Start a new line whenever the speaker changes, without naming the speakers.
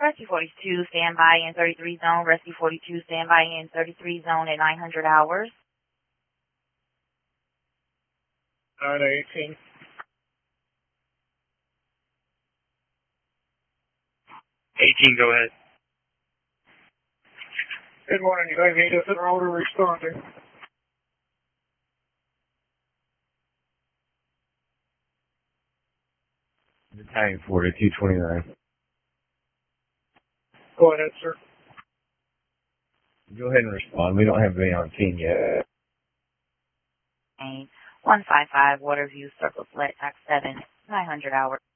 Rescue 42, standby in 33 zone. Rescue 42, standby in 33 zone at 900 hours.
918.
18, go ahead.
Good morning, you need us in order responding.
Battalion 4229.
Go ahead, sir.
Go ahead and respond. We don't have any on scene yet.
155, Waterview, Circle Select, Tax 7, 900 hours.